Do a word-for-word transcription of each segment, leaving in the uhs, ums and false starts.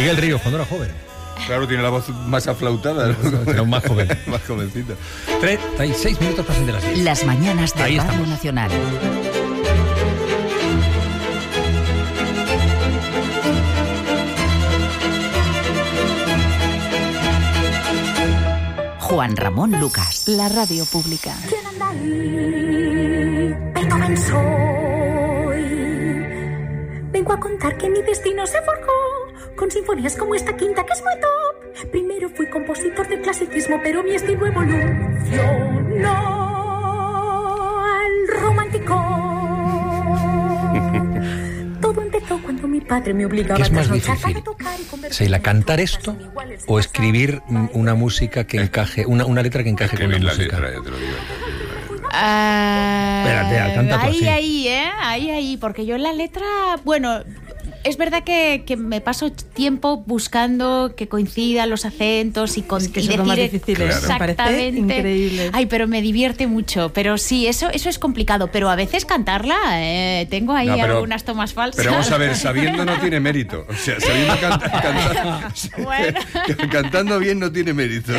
Miguel Ríos, cuando era joven. Claro, tiene la voz más aflautada, ¿no? Era un más joven. Más jovencito. treinta y seis minutos pasan de las diez. Las mañanas de Ahí Radio estamos. Nacional. Juan Ramón Lucas, la radio pública. ¿Quién anda ahí? Beethoven soy. Vengo a contar que mi destino se forjó con sinfonías como esta quinta que es muy top. Primero fui compositor de clasicismo, pero mi estilo evolucionó al romántico. Todo empezó cuando mi padre me obligaba ¿Qué es a más trasnochar difícil, para tocar y convertirme Seila, en cantar flautas esto iniguales de o pasar? escribir mm, una música que encaje, una, una letra que encaje con la Escribir la música? letra, ya te lo digo. Ah, Espérate, canta tú ahí, así. ahí, ¿eh? Ahí, ahí, porque yo en la letra, bueno, es verdad que, que me paso tiempo buscando que coincidan los acentos y, con, Es que y eso es lo decir más difícil, ¿eh? Me parece exactamente. increíble. Ay, pero me divierte mucho. Pero sí, eso, eso es complicado. Pero a veces cantarla, eh, tengo ahí No, pero- algunas tomas falsas. Pero vamos a ver, sabiendo no tiene mérito. O sea, sabiendo canta- cantar, Bueno. cantando bien no tiene mérito.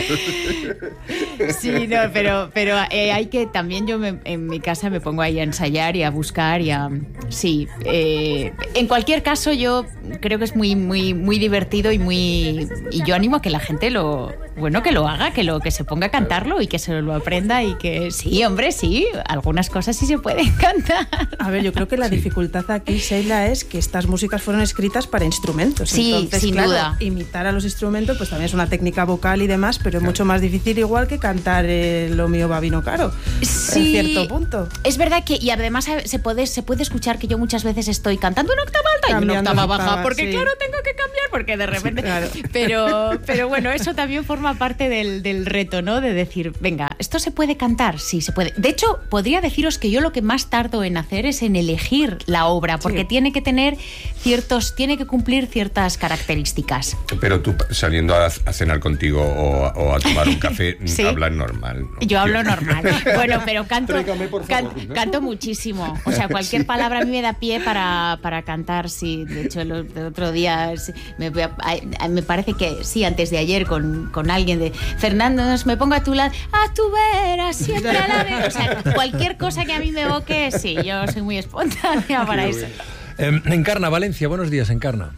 Sí, no, pero, pero eh, hay que también yo me- en mi casa me pongo ahí a ensayar y a buscar y a sí. Eh, en cualquier caso yo creo que es muy muy muy divertido y muy y yo animo a que la gente lo bueno que lo haga, que lo que se ponga a cantarlo y que se lo aprenda y que sí, hombre, sí, algunas cosas sí se pueden cantar. A ver, yo creo que la Sí. dificultad aquí, Seila, es que estas músicas fueron escritas para instrumentos. Sí, Entonces, sin claro, duda. imitar a los instrumentos pues también es una técnica vocal y demás, pero es mucho más difícil igual que cantar eh, Lo mío va vino caro. Sí, En cierto punto. Es verdad que, y además se puede, se puede escuchar que yo muchas veces estoy cantando una octava alta y una Cambiando octava octava, baja, porque sí. claro, tengo que cambiar, porque de repente... claro. Pero, pero bueno, eso también forma parte del, del reto, ¿no? De decir, venga, ¿esto se puede cantar? Sí, se puede. De hecho, podría deciros que yo lo que más tardo en hacer es en elegir la obra, porque Sí. tiene que tener ciertos, tiene que cumplir ciertas características. Pero tú saliendo a, a cenar contigo o, a- o a tomar un café, Sí. hablas normal, ¿no? Yo hablo normal. Bueno, pero canto, Tráigame, por favor. can- canto muchísimo. O sea, cualquier palabra a mí me da pie para, para cantar. Sí, de hecho, el, el otro día sí, me, voy a- a- me parece que sí, antes de ayer con, con alguien de Fernando, nos me pongo a tu lado, a tu vera, siempre a la vez. O sea, cualquier cosa que a mí me evoque, sí, yo soy muy espontánea para eso. Eh, Encarna, Valencia, buenos días, Encarna.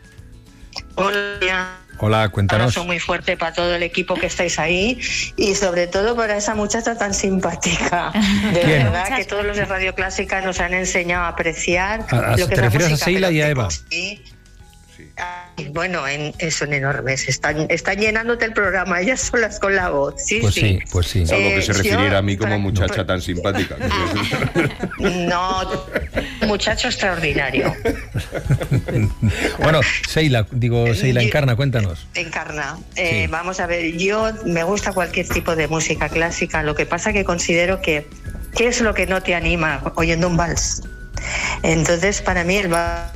Hola. Hola, Un cuéntanos. abrazo muy fuerte para todo el equipo que estáis ahí y sobre todo para esa muchacha tan simpática. De ¿Quién? verdad que todos los de Radio Clásica nos han enseñado a apreciar A- a- lo que ¿te es la refieres a música. Seila pero y a que Eva? sí. Ay, bueno, en, eh, son enormes. Están, están llenándote el programa, ellas solas con la voz. Sí, Pues sí, pues sí. Salvo que Eh, se yo- refiriera a mí como tra- muchacha tan simpática. No, muchacho extraordinario. Bueno, Seila, digo, Seila, Yo- Encarna, cuéntanos. Encarna, eh, Sí. vamos a ver, yo me gusta cualquier tipo de música clásica, lo que pasa que considero que ¿qué es lo que no te anima oyendo un vals? Entonces, para mí el vals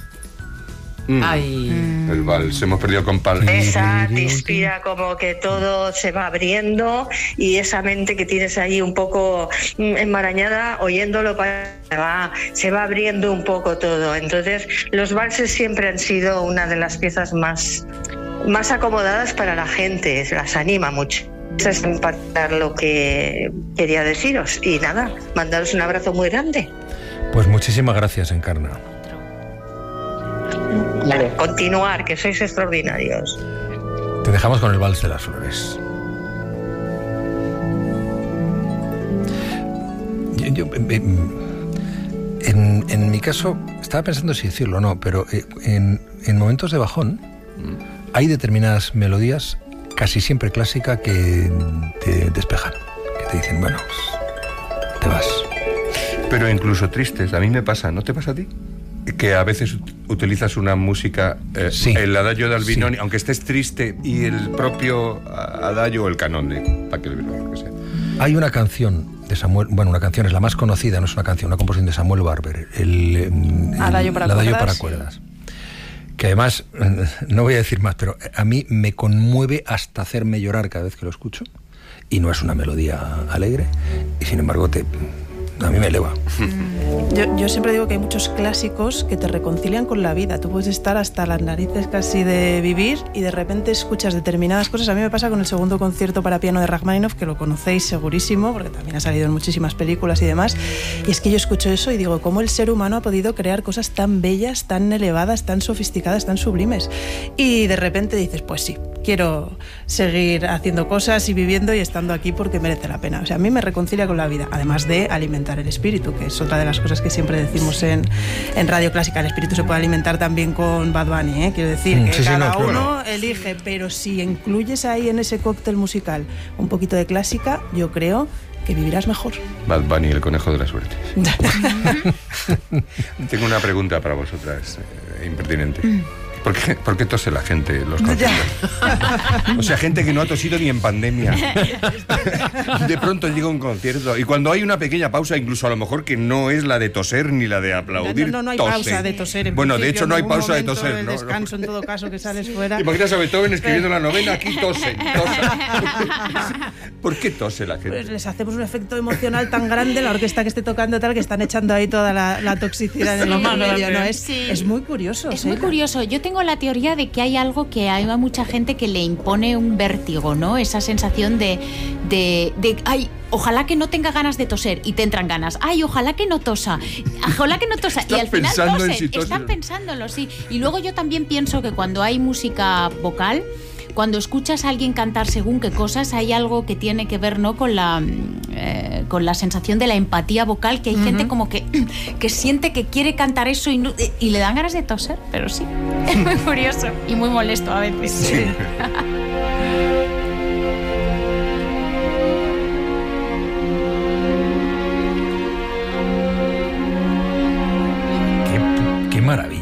Mm, Ay. El vals, hemos perdido con Pal. esa te inspira como que todo se va abriendo y esa mente que tienes ahí un poco mm, enmarañada, oyéndolo para- se va, se va abriendo un poco todo. Entonces, los valses siempre han sido una de las piezas más, más acomodadas para la gente, las anima mucho. Eso es en parte lo que quería deciros. Y nada, mandaros un abrazo muy grande. Pues muchísimas gracias, Encarna. Vale, continuar, que sois extraordinarios. Te dejamos con el Vals de las Flores. Yo, yo, eh, eh, en, en mi caso, estaba pensando si decirlo o no, pero eh, en, en momentos de bajón hay determinadas melodías, casi siempre clásicas, que te despejan, que te dicen, bueno, pues, te vas. Pero incluso tristes, a mí me pasa, ¿no te pasa a ti? Que a veces ut- utilizas una música, eh, Sí. el adagio de Albinoni, Sí. aunque estés triste, y el propio a- adagio o el canon de Paquel Albinoni, lo que sea. Hay una canción de Samuel, bueno, una canción es la más conocida, no es una canción, una composición de Samuel Barber, el, eh, el Adagio para el adagio cuerdas. para cuerdas. Que además, eh, no voy a decir más, pero a mí me conmueve hasta hacerme llorar cada vez que lo escucho, y no es una melodía alegre, y sin embargo te, a mí me eleva. Yo, yo siempre digo que hay muchos clásicos que te reconcilian con la vida. Tú puedes estar hasta las narices casi de vivir y de repente escuchas determinadas cosas. A mí me pasa con el segundo concierto para piano de Rachmaninoff, que lo conocéis segurísimo, porque también ha salido en muchísimas películas y demás. Y es que yo escucho eso y digo, ¿cómo el ser humano ha podido crear cosas tan bellas, tan elevadas, tan sofisticadas, tan sublimes? Y de repente dices, pues sí, quiero seguir haciendo cosas y viviendo y estando aquí porque merece la pena. O sea, a mí me reconcilia con la vida, además de alimentar el espíritu, que es otra de las cosas que siempre decimos en, en Radio Clásica. El espíritu se puede alimentar también con Bad Bunny, ¿eh? Quiero decir, que sí, sí, cada no, uno claro. elige, pero si incluyes ahí en ese cóctel musical un poquito de clásica, yo creo que vivirás mejor. Bad Bunny, el conejo de la suerte. Tengo una pregunta para vosotras, eh, impertinente. ¿Por qué, ¿Por qué tose la gente en los conciertos? O sea, gente que no ha tosido ni en pandemia. De pronto llega un concierto y cuando hay una pequeña pausa, incluso a lo mejor que no es la de toser ni la de aplaudir, No, no, no hay tose. pausa de toser. En bueno, de principio, hecho no hay en algún pausa de momento toser. de ¿no? descanso, en todo caso, que sales fuera. ¿Te imaginas a Beethoven escribiendo la novena? Aquí tosen, tosen. ¿Por qué tose la gente? Pues les hacemos un efecto emocional tan grande, la orquesta que esté tocando tal, que están echando ahí toda la, la toxicidad en el medio, ¿no? Es, Sí. es muy curioso. Es ¿sí? muy curioso. Yo tengo la teoría de que hay algo que hay a mucha gente que le impone un vértigo, ¿no? Esa sensación de, de, de ay, ojalá que no tenga ganas de toser y te entran ganas. Ay, ojalá que no tosa. Ojalá que no tosa. Estás y al final pensando en tosen. si tose. Están pensándolo, sí. Y luego yo también pienso que cuando hay música vocal, cuando escuchas a alguien cantar según qué cosas, hay algo que tiene que ver, ¿no?, con la eh, con la sensación de la empatía vocal, que hay uh-huh. gente como que, que siente que quiere cantar eso y, no, y le dan ganas de toser, pero sí, es muy curioso y muy molesto a veces. Sí. Qué, qué maravilla.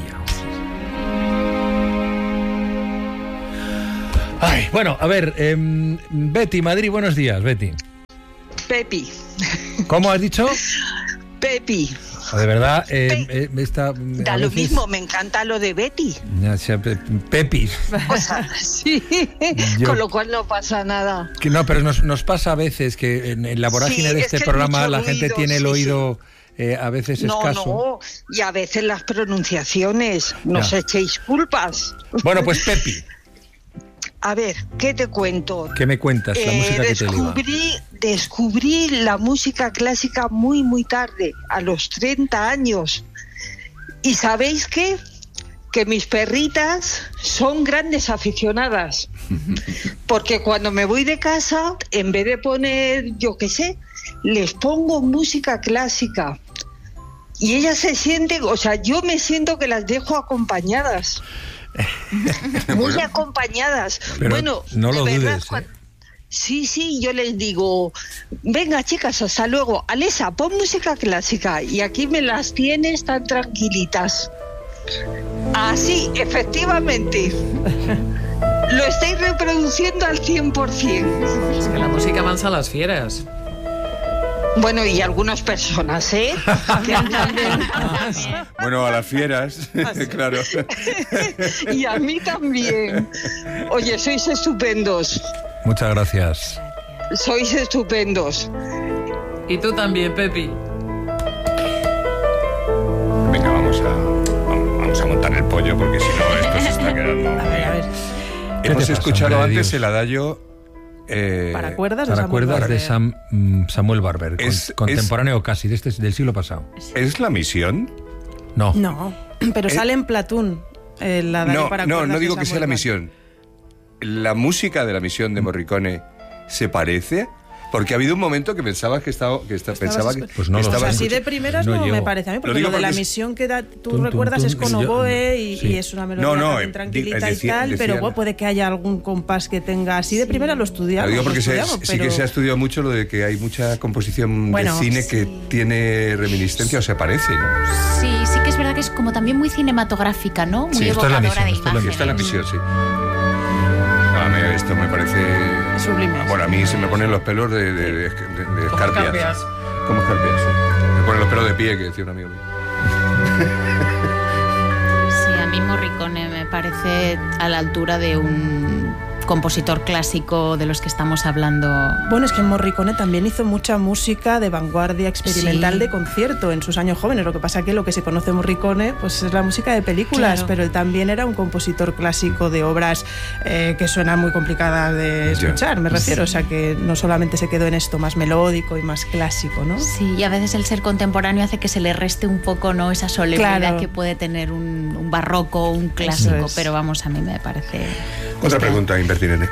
Ay, bueno, a ver, eh, Betty, Madrid, buenos días, Betty. Pepi. ¿Cómo has dicho? Pepi. De verdad, eh, eh, esta, da a lo veces... mismo, me encanta lo de Betty. Ya, sea, pe, Pepi. O sea, sí, Yo, con lo cual no pasa nada. Que no, pero nos, nos pasa a veces que en, en la vorágine sí, de este programa la gente ruido, tiene el sí, oído sí. Eh, a veces no, escaso. No, y a veces las pronunciaciones, no os echéis culpas. Bueno, pues Pepi. A ver, ¿qué te cuento? ¿Qué me cuentas? La eh, música que descubrí, te liba. Descubrí la música clásica muy, muy tarde, a los treinta años. ¿Y sabéis qué? Que mis perritas son grandes aficionadas. Porque cuando me voy de casa, en vez de poner, yo qué sé, les pongo música clásica. Y ellas se sienten, o sea, yo me siento que las dejo acompañadas. Muy bueno, acompañadas. Pero bueno, no lo de verdad, dudes, cuando... ¿eh? Sí, sí, yo les digo, venga chicas, hasta luego. Alesa, pon música clásica y aquí me las tienes tan tranquilitas. Así, efectivamente. Lo estáis reproduciendo al cien por ciento. Es que la música mansa a las fieras. Bueno, y algunas personas, ¿eh? Que también... Bueno, a las fieras, claro. Y a mí también. Oye, sois estupendos. Muchas gracias. Sois estupendos. Y tú también, Pepi. Venga, vamos a, vamos a montar el pollo, porque si no, esto se está quedando... A ver, a ver. Hemos escuchado antes el adagio... Eh, para cuerdas, para de, cuerdas de Sam, Samuel Barber, es, con, contemporáneo es, casi de este, del siglo pasado. ¿Es la misión? No. No, pero eh, sale en Platoon. Eh, la no, para no, no digo que Samuel sea la misión. ¿La música de la misión de Morricone se parece? Porque ha habido un momento que pensaba que estaba que está, pensaba que pues no estaba o sea, así de primeras no, no me parece a mí, porque lo, lo de la es... misión que da, tú tum, recuerdas tum, tum, es con oboe y, sí. y es una melodía no, no, bien tranquilita decía, y tal, decía, pero bueno, puede que haya algún compás que tenga así de primera, lo estudiamos. Lo digo porque lo se, estudiamos, sí pero... que se ha estudiado mucho lo de que hay mucha composición bueno, de cine sí. que tiene reminiscencia o se parece, ¿no? Sí, sí que es verdad que es como también muy cinematográfica, ¿no? Muy sí, evocadora misión, de imágenes. Sí, está en la misión, sí. Esto me parece sublime. Bueno, a mí se me ponen los pelos de, de, de, de, de escarpias. Como escarpias, sí. Me ponen los pelos de pie, que decía un amigo mío. Sí, a mí Morricone me parece a la altura de un compositor clásico de los que estamos hablando. Bueno, es que Morricone también hizo mucha música de vanguardia experimental Sí. de concierto en sus años jóvenes. Lo que pasa que lo que se conoce de Morricone pues es la música de películas, Claro. pero él también era un compositor clásico de obras eh, que suenan muy complicadas de escuchar, me refiero. O sea que no solamente se quedó en esto más melódico y más clásico, ¿no? Sí, y a veces el ser contemporáneo hace que se le reste un poco, ¿no?, esa solemnidad Claro. que puede tener un, un barroco, un clásico, Eso es. pero vamos, a mí me parece... Otra pregunta impertinente.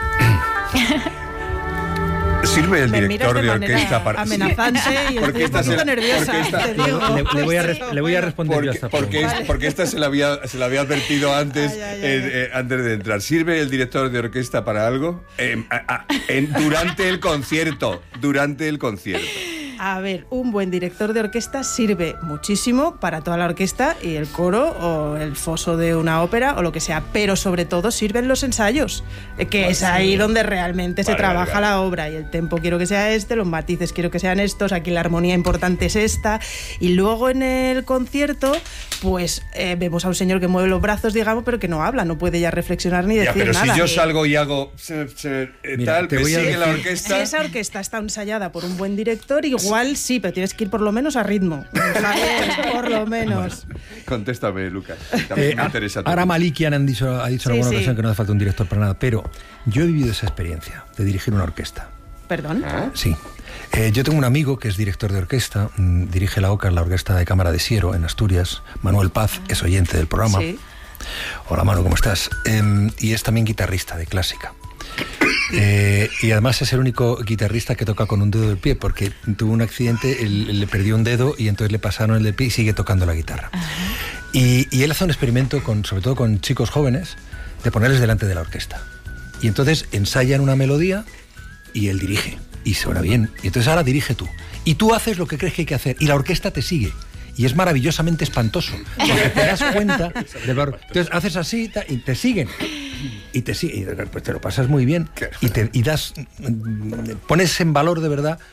¿Sirve el Me director miras de de manera orquesta para...? amenazante y Porque estoy esta un poquito se- nerviosa, porque esta- te digo. Le, le voy a res- le voy a responder yo a Porque, esta porque, pregunta. es- porque esta se la había, se la había advertido antes, Ay, ay, ay, eh, ay. eh, antes de entrar. ¿Sirve el director de orquesta para algo? Eh, a- a- en- durante el concierto. Durante el concierto. A ver, un buen director de orquesta sirve muchísimo para toda la orquesta y el coro o el foso de una ópera o lo que sea, pero sobre todo sirven los ensayos, eh, que es ahí donde realmente se Vale, trabaja vale, vale. la obra, y el tempo quiero que sea este, los matices quiero que sean estos, aquí la armonía importante es esta, y luego en el concierto pues eh, vemos a un señor que mueve los brazos, digamos, pero que no habla, no puede ya reflexionar ni Ya, decir pero nada. si yo salgo y hago... se- se- eh, Mira, tal, te ¿me voy a sigue la decir- Si orquesta? esa orquesta está ensayada por un buen director, igual sí, pero tienes que ir por lo menos a ritmo. ¿Sabes? Por lo menos. Contéstame, Lucas. También Eh, me interesa. tu- Ara Malikian han dicho, ha dicho en Sí, alguna sí. ocasión que no hace falta un director para nada, pero yo he vivido esa experiencia de dirigir una orquesta. Perdón. ¿Ah? Sí. Eh, yo tengo un amigo que es director de orquesta, mm, dirige la O C A, la Orquesta de Cámara de Siero, en Asturias. Manuel Paz es oyente del programa. Sí. Hola, Manu, ¿cómo estás? Em, y es también guitarrista de clásica. Eh, y además es el único guitarrista que toca con un dedo del pie, porque tuvo un accidente, él- le perdió un dedo y entonces le pasaron el del pie y sigue tocando la guitarra. Y, y él hace un experimento, con, sobre todo con chicos jóvenes, de ponerles delante de la orquesta. Y entonces ensayan una melodía y él dirige. Y suena bien. Y entonces ahora dirige tú. Y tú haces lo que crees que hay que hacer. Y la orquesta te sigue. Y es maravillosamente espantoso. Porque te das cuenta de la or- Entonces haces así ta- y te siguen. Y te siguen. Y pues te lo pasas muy bien. Y, te, y das. mm, pones en valor de verdad